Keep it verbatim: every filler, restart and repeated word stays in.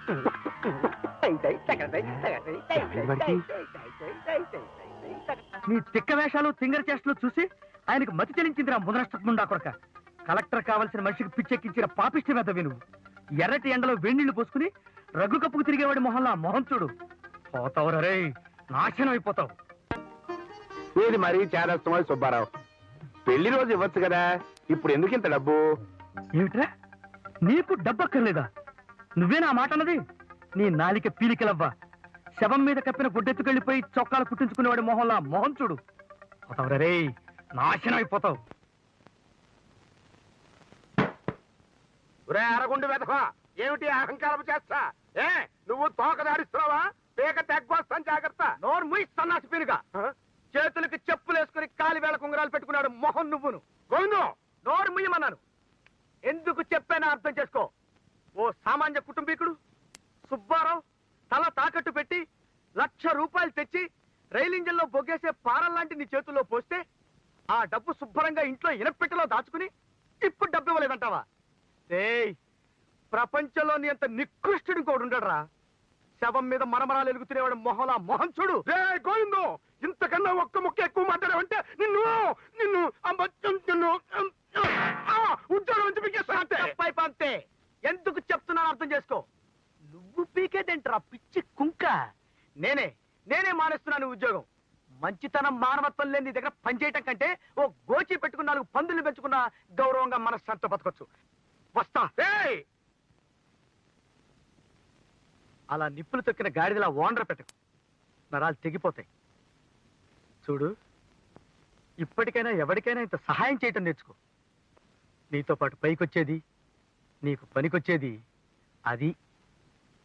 నీ తిక్క వేషాలు తింగర చేష్టలు చూసి ఆయనకు మతి చెలించిందిరా ముదనష్టకుండా కొరక. కలెక్టర్ కావాల్సిన మనిషికి పిచ్చెక్కించిన పాపిష్టి మీద విను. ఎర్రటి ఎండలో వేణీళ్లు పోసుకుని రగ్గు కప్పుకు తిరిగేవాడి మొహంలా మొహం చూడు. పోతావు రే, నాశనం అయిపోతావు. ఏది మరీ చేరస్తమని సుబ్బారావు, పెళ్లి రోజు ఇవ్వచ్చు కదా, ఇప్పుడు ఎందుకు ఇంత డబ్బు? ఏమిట్రా, నీకు డబ్బు అక్కర్లేదా? నువ్వే నా మాట అన్నది? నీ నాలిక పీలికలవ్వా. శవం మీద కప్పిన గుడ్డెత్తుకెళ్ళిపోయి చొక్కాలు కుట్టించుకునేవాడి మొహంలా మొహం చూడు. పోతావు రే, నాశనం అయిపోతావు. అరగుండు వెతకో, ఏమిటి అహంకారం చేస్తా? ఏ నువ్వు తోక దాడిస్తున్నావా? పేక తెగ్గొస్తాను, జాగ్రత్త. నోరు ముయి సన్నాసి పీనుగా. చేతులకి చెప్పులు వేసుకుని కాలి వేళ కుంగరాలు పెట్టుకున్నాడు మొహం నువ్వును. గోవిందు, నోరు ముయ్యమన్నాను. ఎందుకు చెప్పానో అర్థం చేసుకో. ఓ సామాన్య కుటుంబీకుడు సుబ్బారావు తల తాకట్టు పెట్టి లక్ష రూపాయలు తెచ్చి రైలు ఇంజన్లో బొగ్గేసే పారల్లాంటి నీ చేతుల్లో పోస్తే ఆ డబ్బు శుభ్రంగా ఇంట్లో ఇనపెట్టెలో దాచుకుని ఇప్పుడు డబ్బు ఇవ్వలేదంటావా? ఏయ్, ప్రపంచంలోని అంత నికృష్టుడు ఇంకోడు ఉండడరా. శవం మీద మరమరాలు ఎలుగుతునేవాడు మొహంలా మొహం చూడు. గోవిందు, ఇంతకన్నా ఒక్క ముక్క ఎక్కువ మాట్లాడావంటే నిన్ను నిన్ను నిన్ను ఉద్యోగం నుంచి పీకేస్తా. అంతే. ఎందుకు చెప్తున్నాను అర్థం చేసుకో. నువ్వు పీకేదేంట్రా పిచ్చి కుంక? నేనే నేనే మానేస్తున్నాను ఉద్యోగం. మంచితనం మానవత్వం లేని నీ దగ్గర పనిచేయటం కంటే ఓ గోచి పెట్టుకున్న నాలుగు పందులు పెంచుకున్న గౌరవంగా మనశ్శాంతితో బతకొచ్చు. వస్తా. అలా నిప్పులు తొక్కిన గాడిదలా ఓండ్ర పెట్టకు, నరాలు తెగిపోతాయి. చూడు, ఇప్పటికైనా ఎవరికైనా ఇంత సహాయం చేయటం నేర్చుకో. నీతో పాటు పైకొచ్చేది, నీకు పనికొచ్చేది అది